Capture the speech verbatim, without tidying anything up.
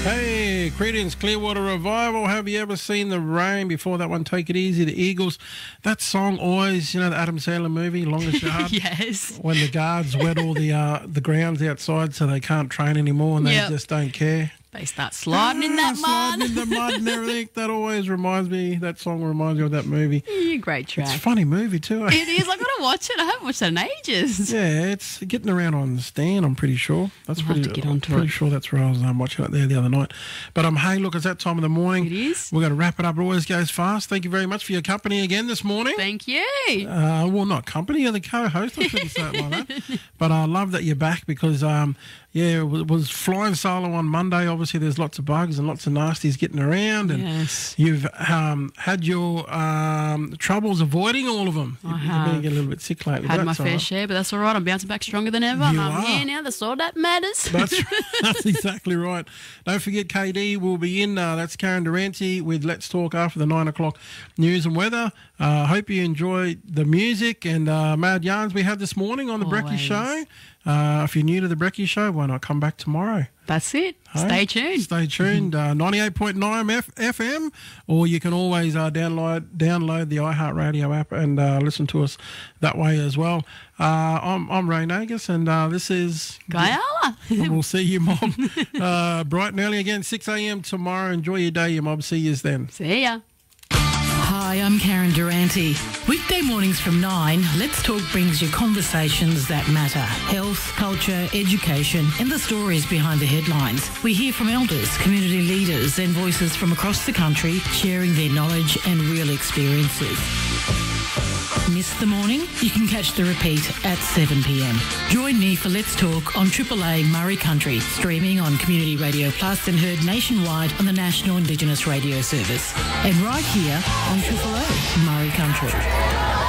Hey, Creedence Clearwater Revival. Have you ever seen the rain? Before that one, Take It Easy, the Eagles. That song always, you know, the Adam Sandler movie, Longest Yard? Yes. When the guards wet all the uh, the grounds outside so they can't train anymore and they Yep. just don't care. They start sliding in that Sliding mud. in the mud and everything. That always reminds me, that song reminds me of that movie. Yeah, great It's track. a funny movie too. Eh? It is. I've got to watch it. I haven't watched it in ages. Yeah, it's getting around on Stan, I'm pretty sure. That's I'll have pretty, to get onto pretty it. sure that's where I was um, watching it there the other night. But um, hey, look, it's that time of the morning. It is. We're going to wrap it up. It always goes fast. Thank you very much for your company again this morning. Thank you. Uh, well, not company, you're the co-host. I shouldn't say it like that. But I love that you're back because, um, yeah, it was- it was flying solo on Monday. Obviously, there's lots of bugs and lots of nasties getting around. And Yes. you've um, had your um, troubles avoiding all of them. I You've have. been getting a little bit sick lately. Had but my that's all fair right. share, but that's all right. I'm bouncing back stronger than ever. and You I'm are. here now. That's all that matters. That's that's exactly right. Don't forget, K D will be in. Uh, that's Karen Durante with Let's Talk after the nine o'clock news and weather. I uh, hope you enjoy the music and uh, mad yarns we had this morning on the Brekkie Always. Show. Uh, if you're new to the Brekkie Show, why not come back tomorrow? That's it. Hey? Stay tuned. Stay tuned. Uh, ninety-eight point nine F- FM, or you can always uh, download download the iHeartRadio app and uh, listen to us that way as well. Uh, I'm I'm Ray Nagus, and uh, this is Guyala. and we'll see you, Mob, uh, bright and early again, six a.m. tomorrow. Enjoy your day, you Mob. See you then. See ya. Hi, I'm Karen Durante. Weekday mornings from nine, Let's Talk brings you conversations that matter. Health, culture, education, and the stories behind the headlines. We hear from elders, community leaders, and voices from across the country sharing their knowledge and real experiences. Miss the morning? You can catch the repeat at seven p.m. Join me for Let's Talk on Triple A Murray Country, streaming on Community Radio Plus and heard nationwide on the National Indigenous Radio Service. And right here on Triple A Murray Country.